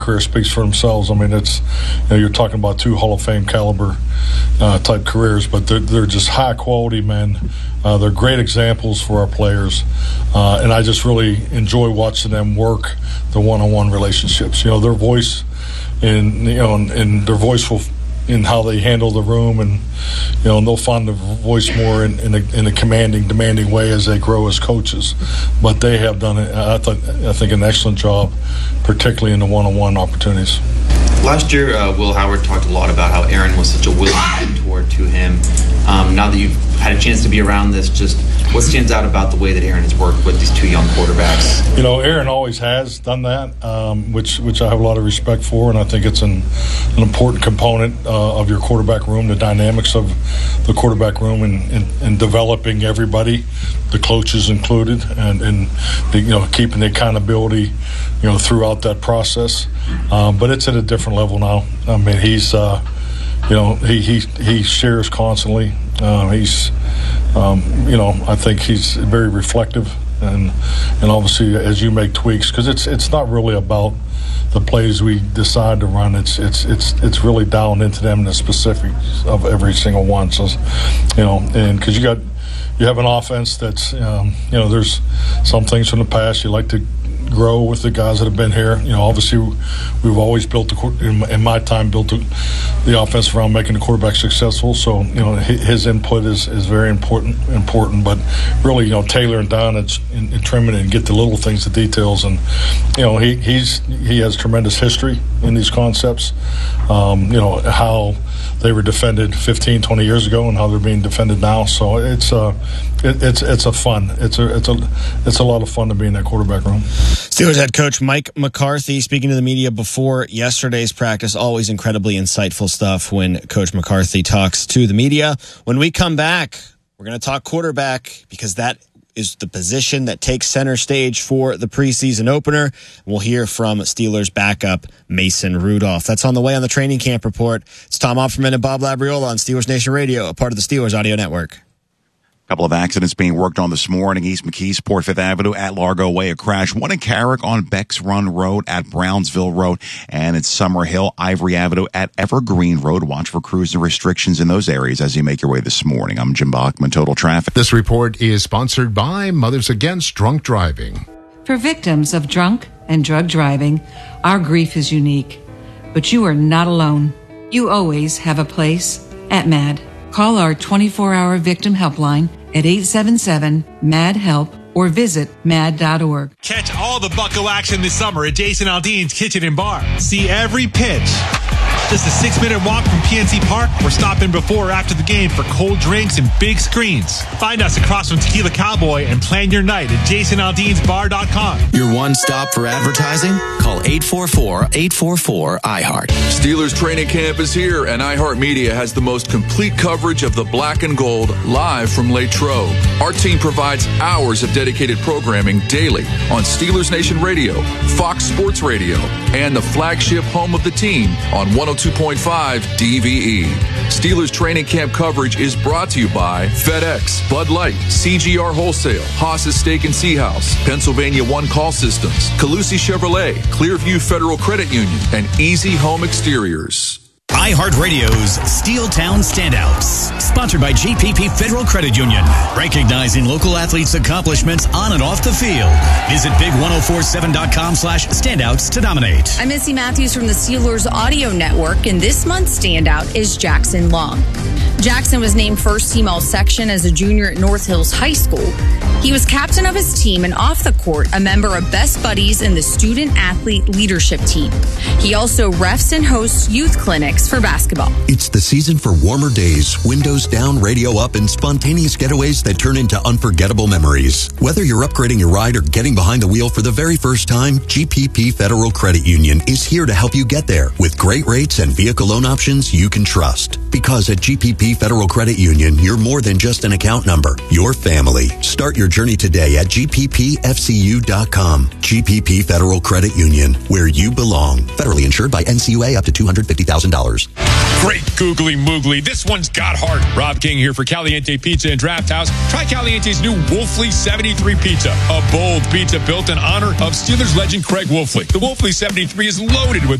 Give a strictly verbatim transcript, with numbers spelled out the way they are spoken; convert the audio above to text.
career speaks for themselves. I mean, it's, you know, you're talking about two Hall of Fame caliber uh, type careers, but they're, they're just high quality men. Uh, they're great examples for our players, uh, and I just really enjoy watching them work the one-on-one relationships. You know, their voice, and you know, and, and their voice will. In how they handle the room, and you know, and they'll find the voice more in, in, a, in a commanding, demanding way as they grow as coaches. But they have done, I, th- I think, an excellent job, particularly in the one-on-one opportunities. Last year, uh, Will Howard talked a lot about how Aaron was such a willing mentor to him. Um, now that you've had a chance to be around this, just what stands out about the way that Aaron has worked with these two young quarterbacks? You know, Aaron always has done that, um, which which I have a lot of respect for, and I think it's an, an important component uh, of your quarterback room, the dynamics of the quarterback room, and, and, and developing everybody, the coaches included, and, and the, you know, keeping the accountability, you know, throughout that process. Um, but it's at a different level now. I mean, he's, uh, you know, he he he shares constantly. Uh, he's, um, you know, I think he's very reflective, and and obviously as you make tweaks, because it's it's not really about the plays we decide to run. It's it's it's it's really down into them, the specifics of every single one. So, you know, and because you got you have an offense that's, um, you know, there's some things from the past you like to grow with the guys that have been here. You know, obviously we've always built the, in my time built the, the offense around making the quarterback successful. So, you know, his input is, is very important important but really, you know, tailoring down and, and, and trimming and get the little things, the details. And you know, he he's he has tremendous history in these concepts. Um, you know, how they were defended fifteen, twenty years ago and how they're being defended now. So it's uh it, it's it's a fun it's a it's a it's a lot of fun to be in that quarterback room. Steelers head coach Mike McCarthy speaking to the media before yesterday's practice. Always incredibly insightful stuff when Coach McCarthy talks to the media. When we come back, we're going to talk quarterback, because that is the position that takes center stage for the preseason opener. We'll hear from Steelers backup Mason Rudolph. That's on the way on the Training Camp Report. It's Tom Opferman and Bob Labriola on Steelers Nation Radio, a part of the Steelers Audio Network. Couple of accidents being worked on this morning. East McKeesport, Fifth Avenue at Largo Way, a crash. One in Carrick on Becks Run Road at Brownsville Road. And in Summer Hill, Ivory Avenue at Evergreen Road. Watch for crews and restrictions in those areas as you make your way this morning. I'm Jim Bachman, Total Traffic. This report is sponsored by Mothers Against Drunk Driving. For victims of drunk and drug driving, our grief is unique. But you are not alone. You always have a place at MAD. Call our twenty-four hour victim helpline at eight seven seven, M A D, HELP or visit mad dot org. Catch all the Bucko action this summer at Jason Aldean's Kitchen and Bar. See every pitch. Just a six-minute walk from P N C Park, or stop in before or after the game for cold drinks and big screens. Find us across from Tequila Cowboy and plan your night at jason aldeans bar dot com. Your one stop for advertising? Call eight four four, eight four four, I heart. Steelers training camp is here, and iHeartMedia has the most complete coverage of the black and gold live from Latrobe. Our team provides hours of dedicated programming daily on Steelers Nation Radio, Fox Sports Radio, and the flagship home of the team on one oh two point five D V E. Steelers training camp coverage is brought to you by FedEx, Bud Light, C G R Wholesale, Haas's Steak and Sea House, Pennsylvania One Call Systems, Calusi Chevrolet, Clearview Federal Credit Union, and Easy Home Exteriors. iHeartRadio's Steeltown Standouts, sponsored by G P P Federal Credit Union, recognizing local athletes' accomplishments on and off the field. Visit big ten forty-seven dot com slash standouts to nominate. I'm Missy Matthews from the Steelers Audio Network, and this month's standout is Jackson Long. Jackson was named first team All-Section as a junior at North Hills High School. He was captain of his team and off the court, a member of Best Buddies in the Student Athlete Leadership Team. He also refs and hosts youth clinics for basketball. It's the season for warmer days, windows down, radio up, and spontaneous getaways that turn into unforgettable memories. Whether you're upgrading your ride or getting behind the wheel for the very first time, G P P Federal Credit Union is here to help you get there with great rates and vehicle loan options you can trust. Because at G P P Federal Credit Union, you're more than just an account number. You're family. Start your journey today at G P P F C U dot com. G P P Federal Credit Union, where you belong. Federally insured by N C U A up to two hundred fifty thousand dollars. customers. Great googly moogly. This one's got heart. Rob King here for Caliente Pizza and Draft House. Try Caliente's new Wolfley seventy-three Pizza, a bold pizza built in honor of Steelers legend Craig Wolfley. The Wolfley seventy-three is loaded with